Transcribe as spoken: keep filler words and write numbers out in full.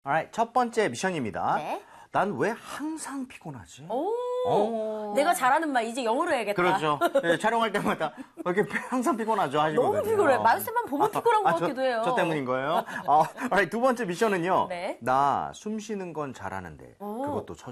Alright, 첫 번째 미션입니다. 네. 난 왜 항상 피곤하지? 오, 오. 내가 잘하는 말 이제 영어로 해야겠다. 그렇죠. 네, 촬영할 때마다 이렇게 항상 피곤하죠 하시거든요. 너무 피곤해. 말씀만 보면 피곤한 것 아, 저, 같기도 해요. 저 때문인 거예요. 어, alright, 두 번째 미션은요. 네. 나 숨 쉬는 건 잘하는데 오. 그것도 첫